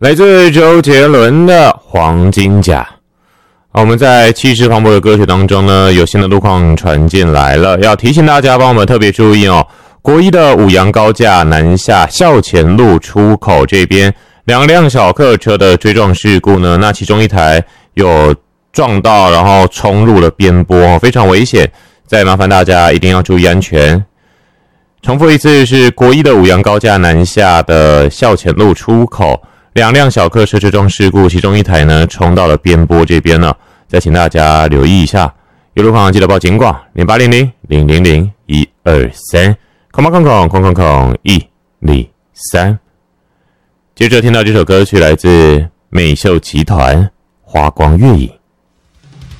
来自周杰伦的《黄金甲》。我们在气势磅礴的歌曲当中呢，有新的路况传进来了，要提醒大家帮我们特别注意哦。国一的五杨高架南下校前路出口这边2辆小客车的追撞事故呢，那其中一台有撞到，然后冲入了边坡，非常危险，再麻烦大家一定要注意安全。重复一次，是国一的五杨高架南下的校前路出口，2辆小客车追撞事故，其中一台呢冲到了边坡这边了，再请大家留意一下。有路况记得报警广0800-000-123，空123。接着听到这首歌曲来自美秀集团《花光月影》。